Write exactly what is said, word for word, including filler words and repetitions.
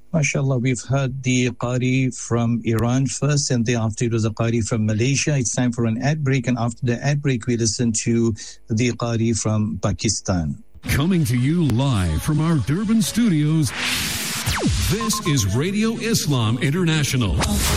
MashaAllah, we've heard the Qari from Iran first, and thereafter it was a Qari from Malaysia. It's time for an ad break, and after the ad break, we listen to the Qari from Pakistan. Coming to you live from our Durban studios, this is Radio Islam International.